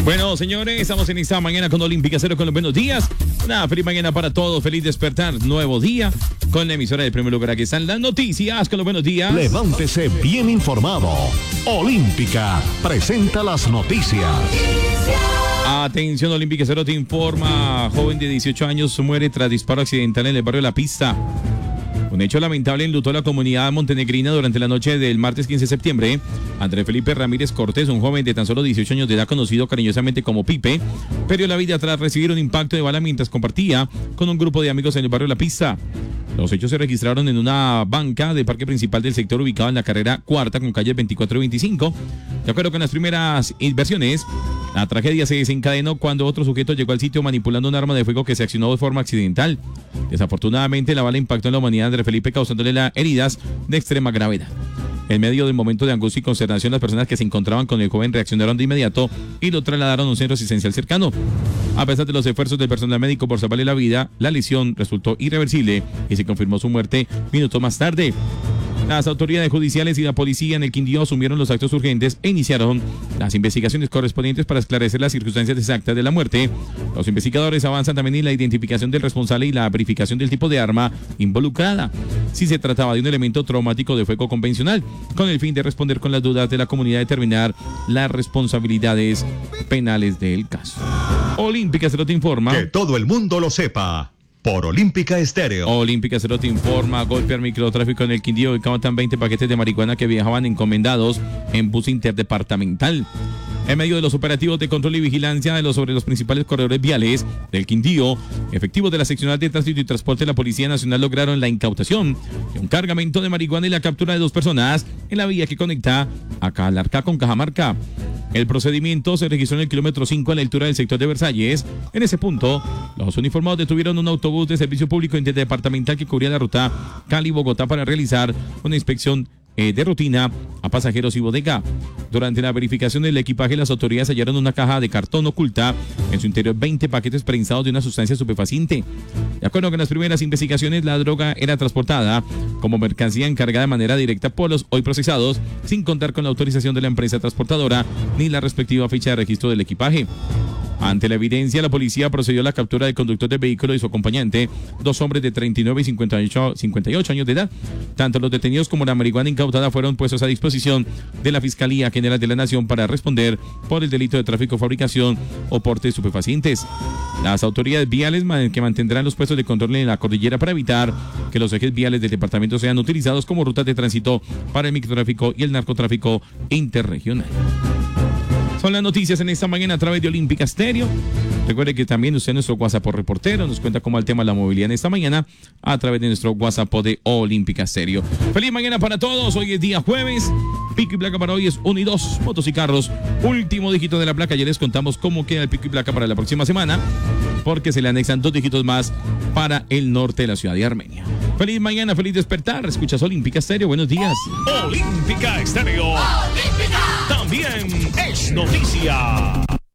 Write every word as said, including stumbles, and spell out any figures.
Bueno, señores, estamos en esta mañana con Olímpica Cero con los buenos días. Una feliz mañana para todos, feliz despertar, nuevo día con la emisora de primer lugar. Aquí están las noticias con los buenos días. Levántese bien informado. Olímpica presenta las noticias. Atención, Olímpica Cero te informa. Joven de dieciocho años muere tras disparo accidental en el barrio La Pista. Un hecho lamentable enlutó a la comunidad montenegrina durante la noche del martes quince de septiembre. Andrés Felipe Ramírez Cortés, un joven de tan solo dieciocho años de edad conocido cariñosamente como Pipe, perdió la vida tras recibir un impacto de bala mientras compartía con un grupo de amigos en el barrio La Pista. Los hechos se registraron en una banca de parque principal del sector ubicado en la carrera cuarta con calles veinticuatro y veinticinco. De acuerdo con las primeras versiones, la tragedia se desencadenó cuando otro sujeto llegó al sitio manipulando un arma de fuego que se accionó de forma accidental. Desafortunadamente, la bala impactó en la humanidad de Andrés Felipe, causándole las heridas de extrema gravedad. En medio del momento de angustia y consternación, las personas que se encontraban con el joven reaccionaron de inmediato y lo trasladaron a un centro asistencial cercano. A pesar de los esfuerzos del personal médico por salvarle la vida, la lesión resultó irreversible y se confirmó su muerte minutos más tarde. Las autoridades judiciales y la policía en el Quindío asumieron los actos urgentes e iniciaron las investigaciones correspondientes para esclarecer las circunstancias exactas de la muerte. Los investigadores avanzan también en la identificación del responsable y la verificación del tipo de arma involucrada, si se trataba de un elemento traumático de fuego convencional, con el fin de responder con las dudas de la comunidad y determinar las responsabilidades penales del caso. Olímpica Cero te informa. Que todo el mundo lo sepa. Por Olímpica Estéreo. Olímpica Cero te informa. Golpe al microtráfico en el Quindío. Ubicaban veinte paquetes de marihuana que viajaban encomendados en bus interdepartamental. En medio de los operativos de control y vigilancia de los, sobre los principales corredores viales del Quindío, efectivos de la seccional de tránsito y transporte de la Policía Nacional lograron la incautación de un cargamento de marihuana y la captura de dos personas en la vía que conecta a Calarcá con Cajamarca. El procedimiento se registró en el kilómetro cinco a la altura del sector de Versalles. En ese punto, los uniformados detuvieron un autobús de servicio público interdepartamental que cubría la ruta Cali-Bogotá para realizar una inspección eh, de rutina a pasajeros y bodega. Durante la verificación del equipaje, las autoridades hallaron una caja de cartón oculta, en su interior veinte paquetes prensados de una sustancia estupefaciente. De acuerdo con las primeras investigaciones, la droga era transportada como mercancía encargada de manera directa por los hoy procesados, sin contar con la autorización de la empresa transportadora ni la respectiva ficha de registro del equipaje. Ante la evidencia, la policía procedió a la captura del conductor del vehículo y su acompañante, dos hombres de treinta y nueve y cincuenta y ocho años de edad. Tanto los detenidos como la marihuana incautada fueron puestos a disposición de la Fiscalía General de la Nación para responder por el delito de tráfico, fabricación o porte de estupefacientes. Las autoridades viales que mantendrán los puestos de control en la cordillera para evitar que los ejes viales del departamento sean utilizados como rutas de tránsito para el microtráfico y el narcotráfico interregional. Son las noticias en esta mañana a través de Olímpica Estéreo. Recuerde que también usted, nuestro WhatsApp por reportero, nos cuenta cómo el tema de la movilidad en esta mañana a través de nuestro WhatsApp de Olímpica Estéreo. Feliz mañana para todos. Hoy es día jueves. Pico y placa para hoy es uno y dos. Motos y carros. Último dígito de la placa. Ya les contamos cómo queda el pico y placa para la próxima semana, porque se le anexan dos dígitos más para el norte de la ciudad de Armenia. Feliz mañana, feliz despertar. Escuchas Olímpica Estéreo. Buenos días. Olímpica Estéreo. Olímpica. También es noticia.